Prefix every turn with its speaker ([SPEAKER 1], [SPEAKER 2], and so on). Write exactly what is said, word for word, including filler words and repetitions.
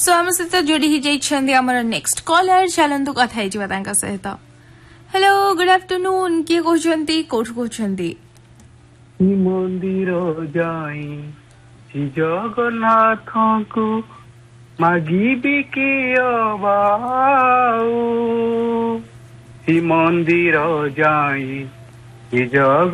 [SPEAKER 1] सो आम सहित जोड़ी ही जाइछन्ती हमर नेक्स्ट कॉलर चलंतु कथा हे जिवा तांका सहित। हेलो गुड आफ्टरनून के कहउछन्ती कोठ कहउछन्ती
[SPEAKER 2] मंदिर जाई श्री जगन्नाथ को मागिबी के अबाऊ श्री मंदिर जाई श्री जग